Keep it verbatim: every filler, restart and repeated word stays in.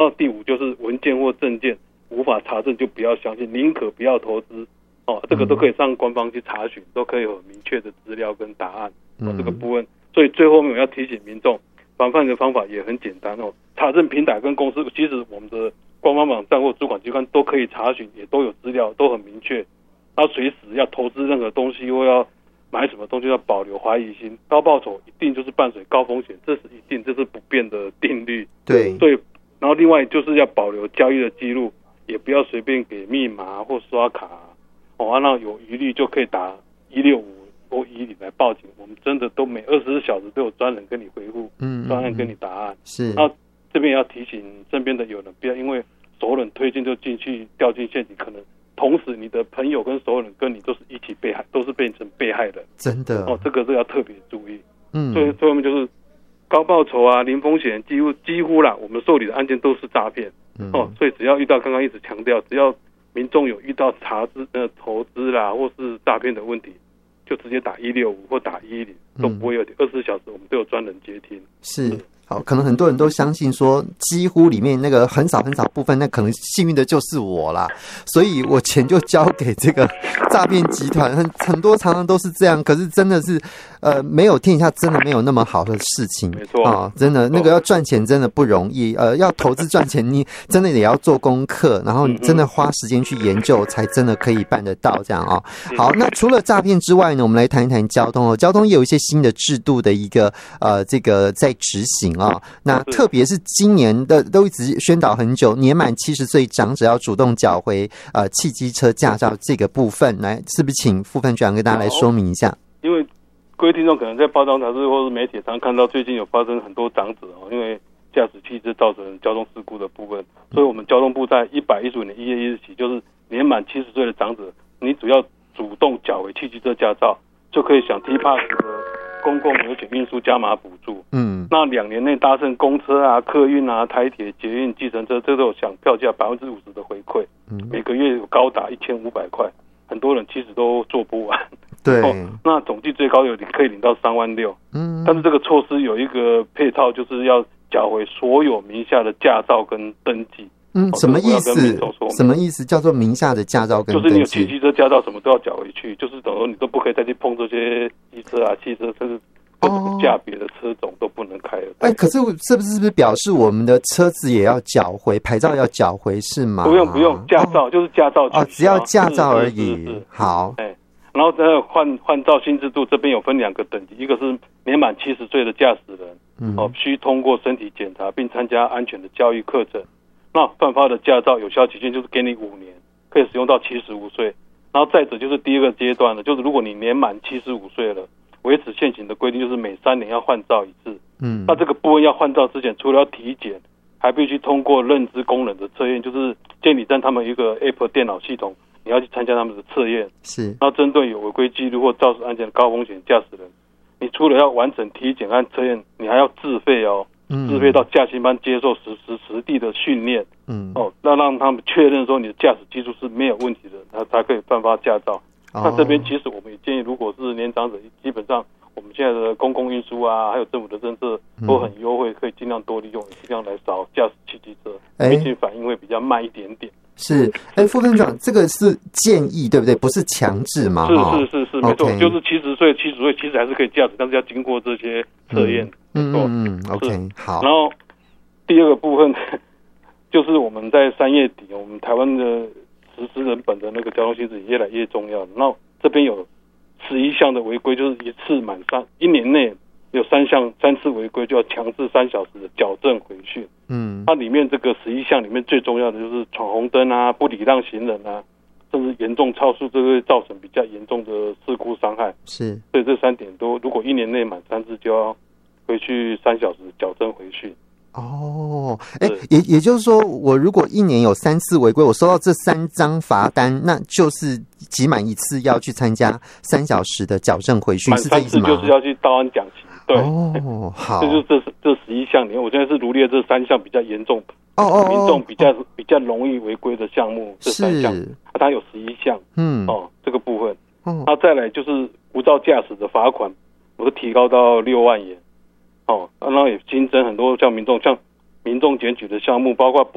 第五就是文件或证件无法查证就不要相信，宁可不要投资。哦，这个都可以上官方去查询，都可以有明确的资料跟答案。哦，这个部分，所以最后面我要提醒民众，防范的方法也很简单哦。查证平台跟公司，其实我们的官方网站或主管机关都可以查询，也都有资料，都很明确。他随时要投资任何东西或要买什么东西，要保留怀疑心。高报酬一定就是伴随高风险，这是一定，这是不变的定律。 对， 所以，然后另外就是要保留交易的记录，也不要随便给密码或刷卡。哦，那有疑虑就可以打一六五或一零来报警，我们真的都每二十四小时都有专人跟你回复，嗯，专人跟你答案。 是， 那这边也要提醒身边的友人，不要因为熟人推荐就进去掉进陷阱，可能同时你的朋友跟熟人跟你都是一起被害，都是变成被害人。 真的哦，这个是要特别注意。 嗯， 所以最后面就是高报酬啊、零风险，几乎几乎啦，我们受理的案件都是诈骗。嗯，哦，所以只要遇到刚刚一直强调，只要民众有遇到查资呃投资啦或是诈骗的问题，就直接打一六五或打一一零，都不会有二十四小时，我们都有专人接听。 是。好，可能很多人都相信说，几乎里面那个很少很少部分，那可能幸运的就是我啦，所以我钱就交给这个诈骗集团，很很多常常都是这样。可是真的是，呃，没有天下真的没有那么好的事情， 没错啊，真的那个要赚钱真的不容易，呃，要投资赚钱，你真的也要做功课，然后真的花时间去研究，才真的可以办得到这样啊。好，那除了诈骗之外呢，我们来谈一谈交通哦，交通也有一些新的制度的一个呃这个在执行。啊、哦，那特别是今年的都一直宣导很久，年满七十岁长者要主动缴回呃汽机车驾照这个部分，来是不是请副分局长跟大家来说明一下？ 因为各位听众可能在报章杂志或是媒体常看到最近有发生很多长者哦，因为驾驶汽车造成交通事故的部分，所以我们交通部在一百一十五年一月一日起，就是年满七十岁的长者，你只要主动缴回汽机车驾照，就可以享 T P A S 的公共油钱运输加码补助。嗯，那两年内搭乘公车啊、客运啊、台铁、捷运、计程车，这都有享票价百分之五十的回馈。嗯，每个月有高达一千五百块，很多人其实都做不完。 对， 哦，那总计最高有可以领到三万六。嗯，但是这个措施有一个配套，就是要缴回所有名下的驾照跟登记。 嗯，什么意思？什么意思？叫做名下的驾照跟登记？ 就是你有汽机车驾照，什么都要缴回去，就是等于说你都不可以再去碰这些机车啊、汽车，甚至各种价别的车种都不能开了。 哎、哦，可是是不是是不是表示我们的车子也要缴回，牌照要缴回是吗？ 不用不用，驾照、哦、就是驾照哦，只要驾照而已。 是是是好， 哎，然后再换换照新制度，这边有分两个等级，一个是年满七十岁的驾驶人，嗯，哦，需通过身体检查并参加安全的教育课程。那颁发的驾照有效期限就是给你五年，可以使用到七十五岁。然后再者就是第二个阶段了，就是如果你年满七十五岁了，维持现行的规定就是每三年要换照一次。嗯，那这个部分要换照之前，除了要体检，还必须通过认知功能的测验，就是监理站他们有一个 App 电脑系统，你要去参加他们的测验。 是， 然后针对有违规记录或肇事案件的高风险驾驶人，你除了要完成体检和测验，你还要自费哦。自费到驾训班接受实实实地的训练，嗯，哦，那让他们确认说你的驾驶技术是没有问题的，他才可以颁发驾照。哦、那这边其实我们也建议，如果是年长者，基本上我们现在的公共运输啊，还有政府的政策都很优惠，可以尽量多利用，尽量来少驾驶汽机车，毕竟反应会比较慢一点点。 是，哎，副分长，这个是建议对不对？不是强制嘛？ 是是是是，没错， okay. 就是七十岁、七十岁其实还是可以驾驶，但是要经过这些测验。 嗯嗯嗯 ，OK， 好。 然后第二个部分就是我们在三月底，我们台湾的实施人本的那个交通新制也越来越重要。那这边有十一项的违规，就是一次满三一年内有三项三次违规就要强制三小时的矫正回训。嗯，它里面这个十一项里面最重要的就是闯红灯啊、不礼让行人啊，甚至严重超速，这个会造成比较严重的事故伤害。 是， 所以这三点都如果一年内满三次就要回去三小时矫正回训。 哦，哎，也也就是说，我如果一年有三次违规，我收到这三张罚单，那就是集满一次要去参加三小时的矫正回训，是这意思吗？ 就是要去到案讲习。对， 哦，好， 这就是这这十一项里面，我现在是罗列这三项比较严重， 哦哦， 民众比较比较容易违规的项目，这三项，啊，它有十一项，嗯，哦，这个部分，哦，那再来就是无照驾驶的罚款，我都提高到六万元。哦，然后也新增很多像民众像民众检举的项目，包括